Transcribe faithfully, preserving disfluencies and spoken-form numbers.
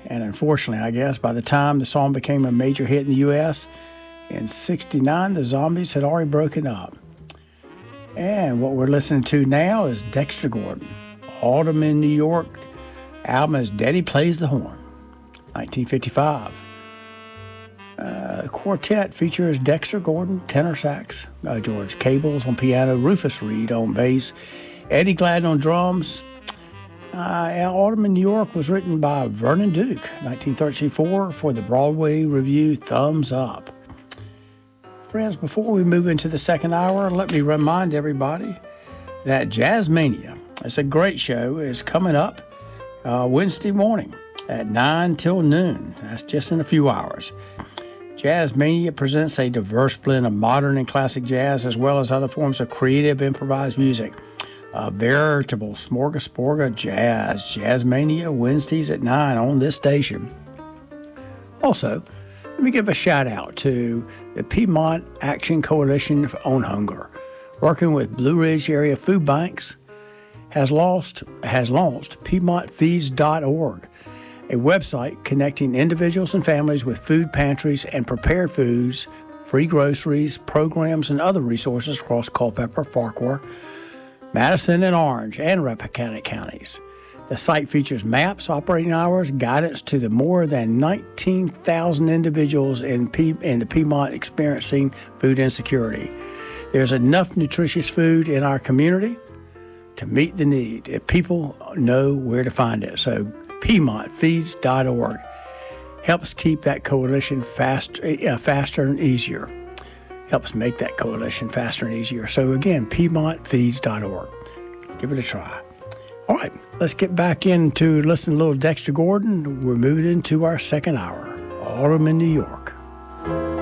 And unfortunately, I guess, by the time the song became a major hit in the U S, in sixty-nine, the Zombies had already broken up. And what we're listening to now is Dexter Gordon. Autumn in New York. Album is Daddy Plays the Horn, nineteen fifty-five. Uh, the quartet features Dexter Gordon, tenor sax, uh, George Cables on piano, Rufus Reed on bass, Eddie Gladden on drums. Uh, Autumn in New York was written by Vernon Duke, nineteen thirty-four, for the Broadway review Thumbs Up. Friends, before we move into the second hour, let me remind everybody that Jazzmania, it's a great show, is coming up uh, Wednesday morning at nine till noon. That's just in a few hours. Jazzmania presents a diverse blend of modern and classic jazz, as well as other forms of creative improvised music. A veritable smorgasbord of jazz. Jazzmania, Wednesdays at nine on this station. Also, let me give a shout out to the Piedmont Action Coalition on Hunger, working with Blue Ridge Area Food Banks, has, lost, has launched Piedmont Feeds dot org, a website connecting individuals and families with food pantries and prepared foods, free groceries, programs, and other resources across Culpeper, Farquhar, Madison, and Orange, and Rappahannock counties. The site features maps, operating hours, guidance to the more than nineteen thousand individuals in, P- in the Piedmont experiencing food insecurity. There's enough nutritious food in our community to meet the need if people know where to find it. So Piedmont Feeds dot org helps keep that coalition fast, uh, faster and easier. Helps make that coalition faster and easier. So again, Piedmont Feeds dot org. Give it a try. All right, let's get back into listening to a little Dexter Gordon. We're moving into our second hour. Autumn in New York.